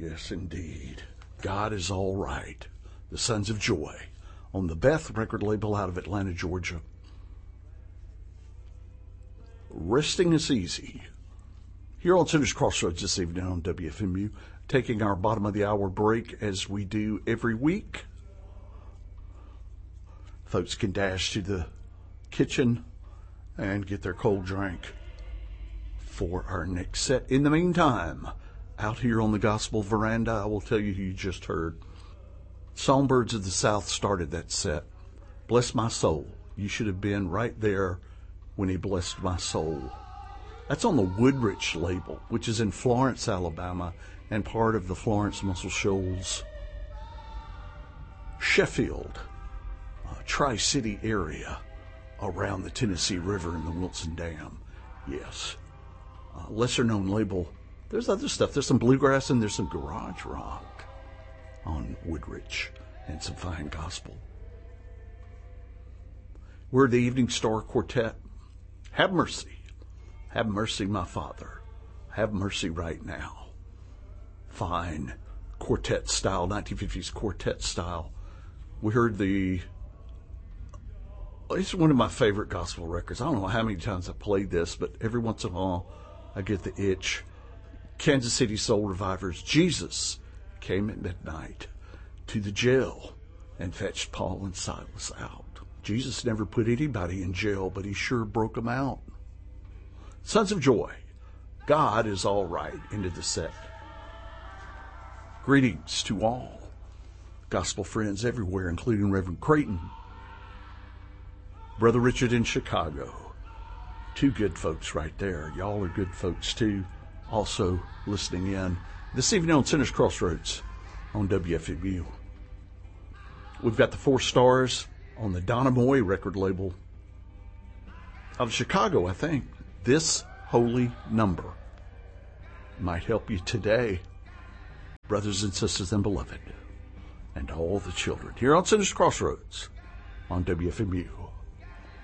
Yes, indeed. God is all right. The Sons of Joy on the Beth record label out of Atlanta, Georgia. Resting is easy. Here on Sinners Crossroads this evening on WFMU, taking our bottom of the hour break as we do every week. Folks can dash to the kitchen and get their cold drink for our next set. In the meantime, out here on the Gospel Veranda, I will tell you who you just heard. Songbirds of the South started that set. Bless my soul. You should have been right there when he blessed my soul. That's on the Woodrich label, which is in Florence, Alabama, and part of the Florence Muscle Shoals, Sheffield, Tri-City area around the Tennessee River and the Wilson Dam. Yes. Lesser-known label. There's other stuff. There's some bluegrass and there's some garage rock on Woodrich and some fine gospel. We're the Evening Star Quartet. Have mercy. Have mercy, my Father. Have mercy right now. Fine quartet style, 1950s quartet style. We heard it's one of my favorite gospel records. I don't know how many times I've played this, but every once in a while I get the itch. Kansas City Soul Revivers. Jesus came at midnight to the jail and fetched Paul and Silas out. Jesus never put anybody in jail, but he sure broke them out. Sons of Joy. God is all right into the set. Greetings to all gospel friends everywhere, including Reverend Creighton, Brother Richard in Chicago. Two good folks right there. Y'all are good folks too. Also listening in this evening on Sinners Crossroads on WFMU. We've got the Four Stars on the Donna Moy record label of Chicago, I think. This Holy Number might help you today, brothers and sisters and beloved, and all the children. Here on Sinners Crossroads on WFMU.